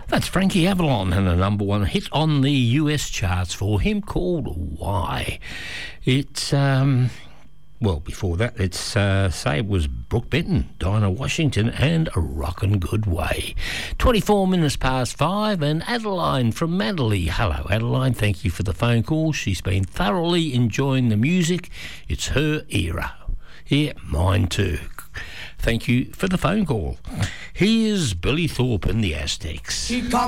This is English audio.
That's Frankie Avalon and a number one hit on the US charts for him called Why. It's, well, before that, let's say it was Brooke Benton, Dinah Washington and A Rockin' Good Way. 24 minutes past 5 and Adeline from Manderley. Hello, Adeline. Thank you for the phone call. She's been thoroughly enjoying the music. It's her era. Yeah, mine too. Thank you for the phone call. Here's Billy Thorpe and the Aztecs.